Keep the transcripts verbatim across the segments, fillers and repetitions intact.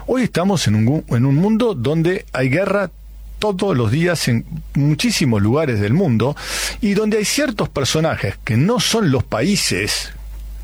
Hoy estamos en un, en un mundo donde hay guerra todos los días en muchísimos lugares del mundo y donde hay ciertos personajes que no son los países,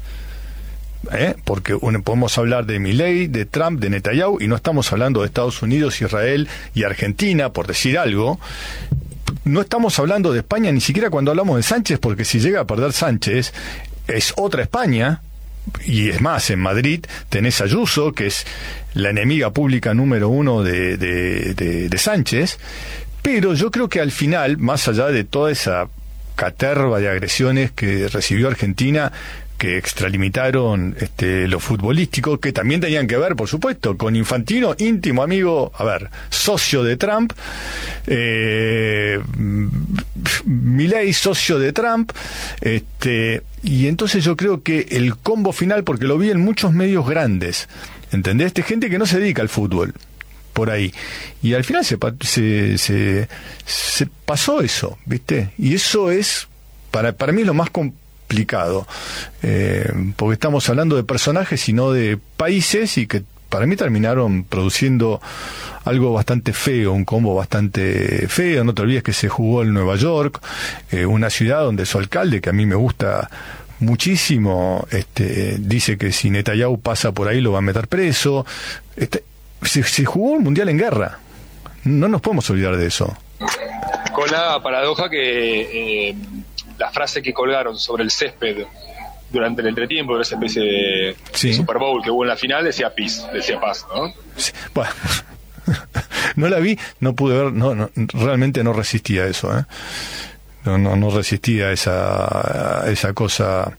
¿eh? porque bueno, podemos hablar de Milei, de Trump, de Netanyahu, y no estamos hablando de Estados Unidos, Israel y Argentina, por decir algo. No estamos hablando de España ni siquiera cuando hablamos de Sánchez, porque si llega a perder Sánchez es otra España. Y es más, en Madrid tenés a Ayuso, que es la enemiga pública número uno de, de, de, de Sánchez. Pero yo creo que al final, más allá de toda esa caterva de agresiones que recibió Argentina, que extralimitaron este, lo futbolístico, que también tenían que ver, por supuesto, con Infantino, íntimo amigo, a ver, socio de Trump, eh, Milei, socio de Trump, este, y entonces yo creo que el combo final, porque lo vi en muchos medios grandes, ¿entendés? De gente que no se dedica al fútbol, por ahí, y al final se, se, se, se pasó eso, ¿viste? Y eso es, para, para mí, lo más complicado, complicado, eh, porque estamos hablando de personajes y no de países, y que para mí terminaron produciendo algo bastante feo, un combo bastante feo. No te olvides que se jugó en Nueva York, eh, una ciudad donde su alcalde, que a mí me gusta muchísimo, este, dice que si Netanyahu pasa por ahí lo va a meter preso. Este, se, se jugó un mundial en guerra, no nos podemos olvidar de eso. Con la paradoja que... Eh... la frase que colgaron sobre el césped durante el entretiempo de esa especie de, sí. de Super Bowl que hubo en la final decía peace, decía paz, ¿no? Sí. Bueno, no la vi, no pude ver, no, no realmente no resistía a eso, ¿eh? No, no, no resistía a esa, a esa cosa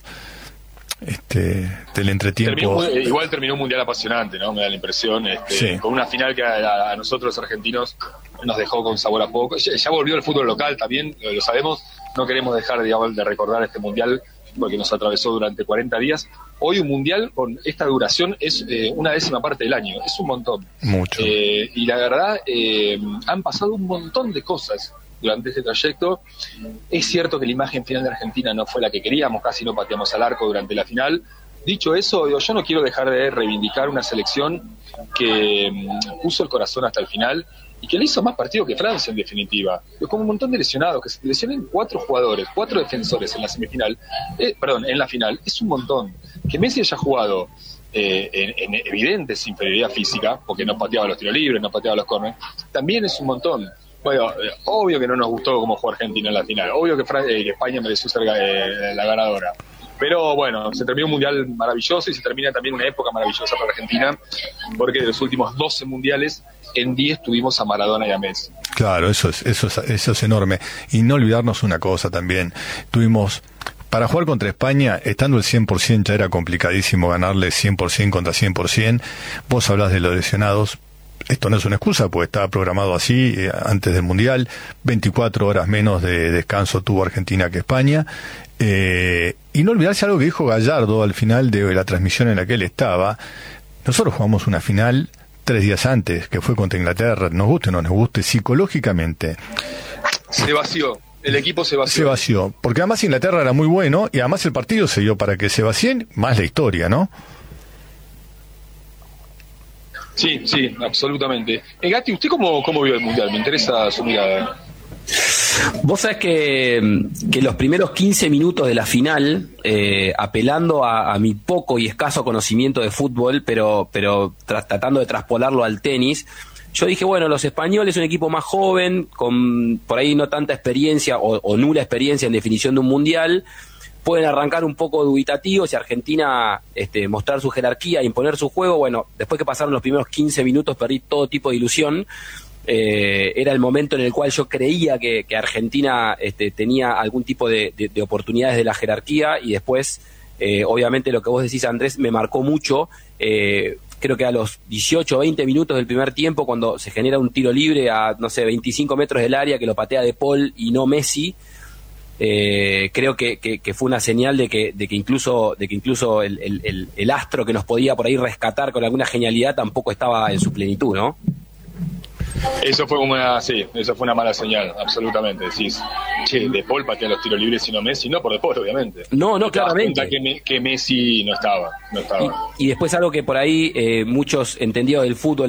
este, del entretiempo. Terminó, igual terminó un mundial apasionante, ¿no? Me da la impresión, este, sí. con una final que a, a nosotros argentinos nos dejó con sabor a poco. Ya, ya volvió el fútbol local también, lo, lo sabemos. No queremos dejar, digamos, de recordar este mundial porque nos atravesó durante cuarenta días. Hoy un mundial con esta duración es eh, una décima parte del año, es un montón. Mucho. Eh, y la verdad, eh, han pasado un montón de cosas durante este trayecto. Es cierto que la imagen final de Argentina no fue la que queríamos, casi no pateamos al arco durante la final. Dicho eso, digo, yo no quiero dejar de reivindicar una selección que um, puso el corazón hasta el final y que le hizo más partido que Francia, en definitiva. Con un montón de lesionados, que se lesionen cuatro jugadores, cuatro defensores en la semifinal, eh, perdón, en la final, es un montón. Que Messi haya jugado eh, en, en evidente inferioridad física, porque no pateaba los tiros libres, no pateaba los córneres, también es un montón. Bueno, eh, obvio que no nos gustó cómo jugó Argentina en la final, obvio que, Fran- eh, que España mereció ser eh, la ganadora. Pero bueno, se terminó un mundial maravilloso y se termina también una época maravillosa para Argentina, porque de los últimos doce mundiales, en diez tuvimos a Maradona y a Messi. Claro, eso es, eso es, eso es enorme. Y no olvidarnos una cosa también. Tuvimos, para jugar contra España, estando el cien por ciento ya era complicadísimo ganarle cien por ciento contra cien por ciento. Vos hablás de los lesionados. Esto no es una excusa, porque estaba programado así eh, antes del Mundial. veinticuatro horas menos de descanso tuvo Argentina que España. Eh, y no olvidarse algo que dijo Gallardo al final de la transmisión en la que él estaba. Nosotros jugamos una final tres días antes, que fue contra Inglaterra, nos guste o no nos guste, psicológicamente. Se vació, el equipo se vació. Se vació, porque además Inglaterra era muy bueno, y además el partido se dio para que se vacíen, más la historia, ¿no? Sí, sí, absolutamente. Eh, Gatti, ¿usted cómo, cómo vio el Mundial? Me interesa su mirada. Vos sabés que, que los primeros quince minutos de la final, eh, apelando a, a mi poco y escaso conocimiento de fútbol, pero, pero tra- tratando de traspolarlo al tenis, yo dije, bueno, los españoles, un equipo más joven, con por ahí no tanta experiencia o, o nula experiencia en definición de un mundial, pueden arrancar un poco dubitativos y Argentina este, mostrar su jerarquía, imponer su juego. Bueno, después que pasaron los primeros quince minutos perdí todo tipo de ilusión. Eh, era el momento en el cual yo creía que, que Argentina este, tenía algún tipo de, de, de oportunidades de la jerarquía, y después, eh, obviamente lo que vos decís, Andrés, me marcó mucho. Eh, creo que a los dieciocho o veinte minutos del primer tiempo, cuando se genera un tiro libre a, no sé, veinticinco metros del área, que lo patea De Paul y no Messi, eh, creo que, que, que fue una señal de que, de que incluso, de que incluso el, el, el, el astro que nos podía por ahí rescatar con alguna genialidad tampoco estaba en su plenitud, ¿no? Eso fue una, sí, eso fue una mala señal, absolutamente. Decís, che, De Paul patea los tiros libres y no Messi, no por De Paul, obviamente. No, no, claramente. Que, me, que Messi no estaba, no estaba. Y, y después algo que por ahí eh, muchos entendidos del fútbol